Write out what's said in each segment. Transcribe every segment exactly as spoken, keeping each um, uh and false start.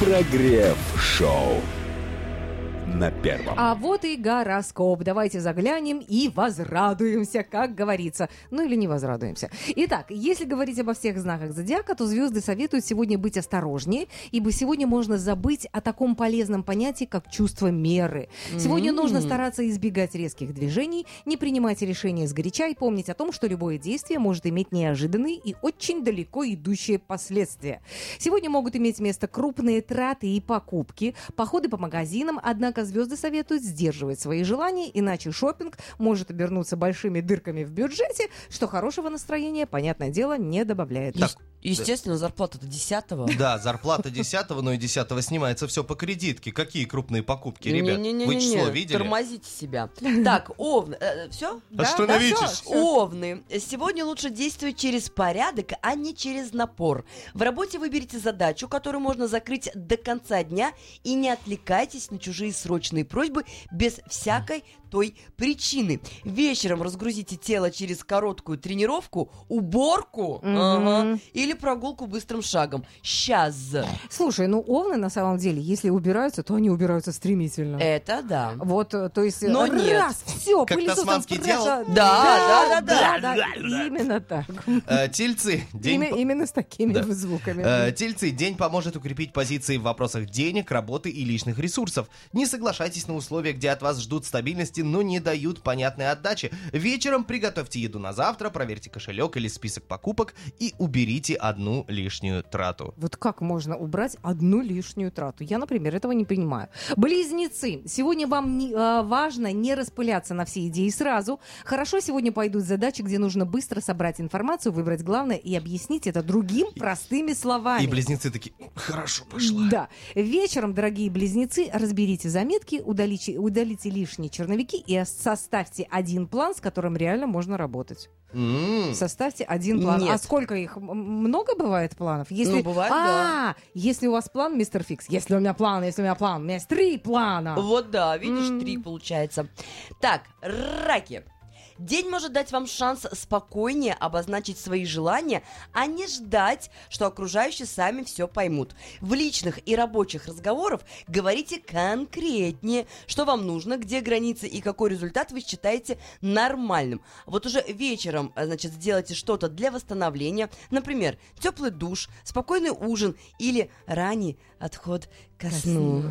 Прогрев-шоу на первом. А вот и гороскоп. Давайте заглянем и возрадуемся, как говорится. Ну или не возрадуемся. Итак, если говорить обо всех знаках зодиака, то звезды советуют сегодня быть осторожнее, ибо сегодня можно забыть о таком полезном понятии, как чувство меры. Сегодня mm-hmm. нужно стараться избегать резких движений, не принимать решения сгоряча и помнить о том, что любое действие может иметь неожиданные и очень далеко идущие последствия. Сегодня могут иметь место крупные траты и покупки, походы по магазинам, однако звезды советуют сдерживать свои желания, иначе шопинг может обернуться большими дырками в бюджете, что хорошего настроения, понятное дело, не добавляет. Так, естественно, зарплата-то десятого. Да, зарплата десятого, но и десятого снимается все по кредитке. Какие крупные покупки, ребят? Вы число видели? Тормозите себя. Так, овны. Э, все? Остановитесь. Овны. Сегодня лучше действовать через порядок, а не через напор. В работе выберите задачу, которую можно закрыть до конца дня, и не отвлекайтесь на чужие срочные просьбы без всякой той причины. Вечером разгрузите тело через короткую тренировку, уборку mm-hmm. ага, или прогулку быстрым шагом. Сейчас. Слушай, ну овны на самом деле, если убираются, то они убираются стремительно. Это да. Вот, то есть но раз, нет. все, как тасманский дьявол. Да, да, да, да, да, да. Именно так. Тельцы. Именно с такими звуками. Тельцы. День поможет укрепить позиции в вопросах денег, работы и личных ресурсов. Не соглашайтесь на условия, где от вас ждут стабильности, но не дают понятной отдачи. Вечером приготовьте еду на завтра, проверьте кошелек или список покупок и уберите одну лишнюю трату. Вот как можно убрать одну лишнюю трату? Я, например, этого не понимаю. Близнецы. Сегодня вам не, а, важно не распыляться на все идеи сразу. Хорошо сегодня пойдут задачи, где нужно быстро собрать информацию, выбрать главное и объяснить это другим простыми словами. И близнецы такие: хорошо, пошла. Да. Вечером, дорогие близнецы, разберите заметки, удалите, удалите лишние черновики и составьте один план, с которым реально можно работать. Mm. Составьте один план. Нет. А сколько их? Много бывает планов? Если... Ну, бывает, а, да. Если у вас план, мистер Фикс, если у меня план, если у меня план, у меня есть три плана. Вот да, видишь, Mm. три получается. Так, раки. День может дать вам шанс спокойнее обозначить свои желания, а не ждать, что окружающие сами все поймут. В личных и рабочих разговорах говорите конкретнее, что вам нужно, где границы и какой результат вы считаете нормальным. Вот уже вечером, значит, сделайте что-то для восстановления, например, теплый душ, спокойный ужин или ранний отход ко сну.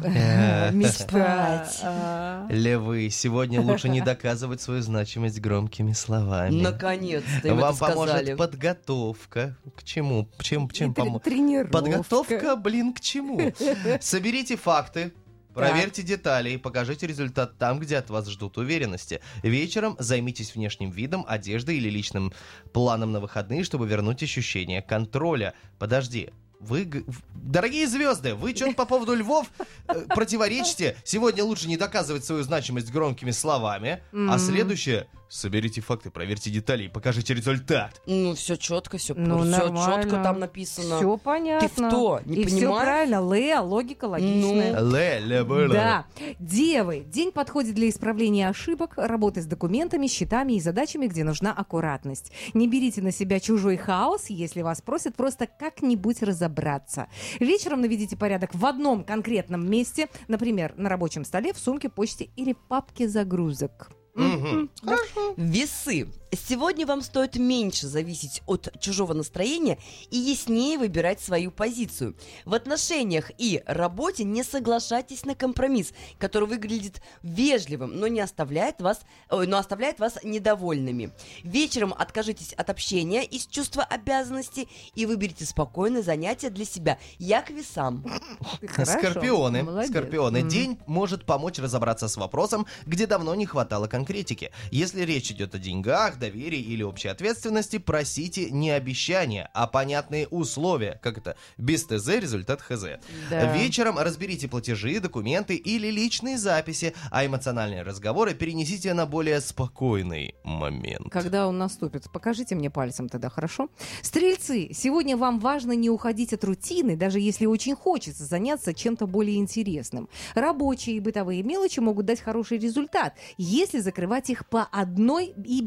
Мечтать. Левы, сегодня лучше не доказывать свою значимость громкими словами. Наконец-то им Вам это сказали. поможет подготовка. К чему? Чем, чем поможет? Тренировка. Подготовка, блин, к чему? Соберите факты. Проверьте детали и покажите результат там, где от вас ждут уверенности. Вечером займитесь внешним видом, одеждой или личным планом на выходные, чтобы вернуть ощущение контроля. Подожди. Вы, дорогие звезды, вы что-то по поводу львов э, противоречите. Сегодня лучше не доказывать свою значимость громкими словами. Mm-hmm. А следующее: соберите факты, проверьте детали и покажите результат. Ну, все четко, все, ну, все нормально. четко там написано. Все понятно. Ты кто? Не и понимаешь? все правильно. Леа, логика логичная. Ну. Ле, ле, было. Да. Девы. День подходит для исправления ошибок, работы с документами, счетами и задачами, где нужна аккуратность. Не берите на себя чужой хаос, если вас просят просто как-нибудь разобраться. Вечером наведите порядок в одном конкретном месте, например, на рабочем столе, в сумке, почте или папке загрузок. Угу. Хорошо. Весы. Сегодня вам стоит меньше зависеть от чужого настроения и яснее выбирать свою позицию. В отношениях и работе не соглашайтесь на компромисс, который выглядит вежливым, но не оставляет вас, ой, но оставляет вас недовольными. Вечером откажитесь от общения из чувства обязанности и выберите спокойное занятие для себя. Я к весам. Хорошо. Скорпионы. Молодец. Скорпионы. Mm. День может помочь разобраться с вопросом, где давно не хватало конкретики. Если речь идет о деньгах, доверии или общей ответственности, просите не обещания, а понятные условия. Как это? Без ТЗ результат ХЗ. Да. Вечером разберите платежи, документы или личные записи, а эмоциональные разговоры перенесите на более спокойный момент. Когда он наступит, покажите мне пальцем тогда, хорошо? Стрельцы, сегодня вам важно не уходить от рутины, даже если очень хочется заняться чем-то более интересным. Рабочие и бытовые мелочи могут дать хороший результат, если закрывать их по одной и без раздражения.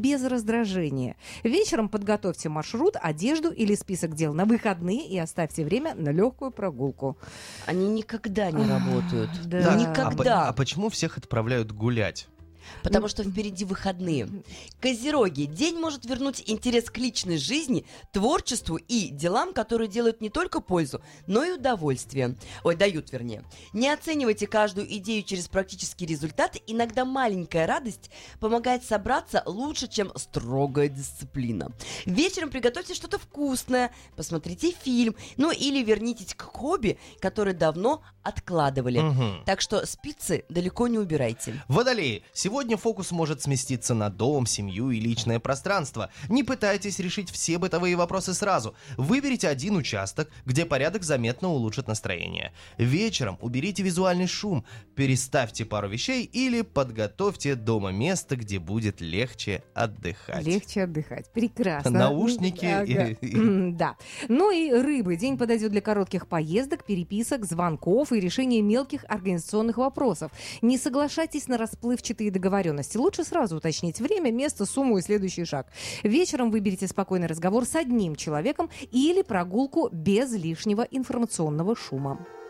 раздражение. Вечером подготовьте маршрут, одежду или список дел на выходные и оставьте время на легкую прогулку. Они никогда не работают. да. Так, Никогда. А, по- а почему всех отправляют гулять? Потому что впереди выходные. Козероги. День может вернуть интерес к личной жизни, творчеству и делам, которые делают не только пользу, но и удовольствие. Ой, дают, вернее. Не оценивайте каждую идею через практический результат. Иногда маленькая радость помогает собраться лучше, чем строгая дисциплина. Вечером приготовьте что-то вкусное, посмотрите фильм, ну или вернитесь к хобби, которое давно откладывали. Мгм. Так что спицы далеко не убирайте. Водолеи. Сегодня фокус может сместиться на дом, семью и личное пространство. Не пытайтесь решить все бытовые вопросы сразу. Выберите один участок, где порядок заметно улучшит настроение. Вечером уберите визуальный шум, переставьте пару вещей или подготовьте дома место, где будет легче отдыхать. Легче отдыхать. Прекрасно. Наушники Ага. и- и- М, Да. Ну и рыбы. День подойдет для коротких поездок, переписок, звонков и решения мелких организационных вопросов. Не соглашайтесь на расплывчатые договоренности. Лучше сразу уточнить время, место, сумму и следующий шаг. Вечером выберите спокойный разговор с одним человеком или прогулку без лишнего информационного шума.